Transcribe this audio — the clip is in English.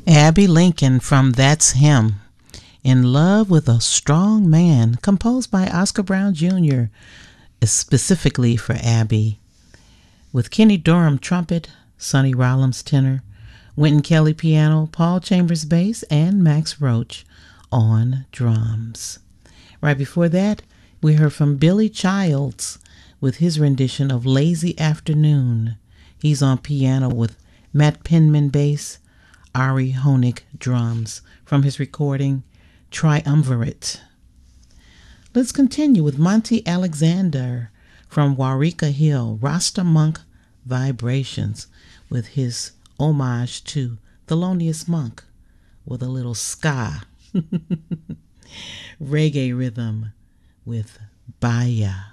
Abby Lincoln from That's Him. In Love with a Strong Man, composed by Oscar Brown Jr., specifically for Abby. With Kenny Dorham trumpet, Sonny Rollins tenor, Wynton Kelly piano, Paul Chambers bass, and Max Roach on drums. Right before that, we heard from Billy Childs with his rendition of Lazy Afternoon. He's on piano with Matt Penman bass, Ari Honig drums from his recording Triumvirate. Let's continue with Monty Alexander from Waurika Hill, Rasta Monk Vibrations, with his homage to Thelonious Monk with a little ska reggae rhythm with Baya.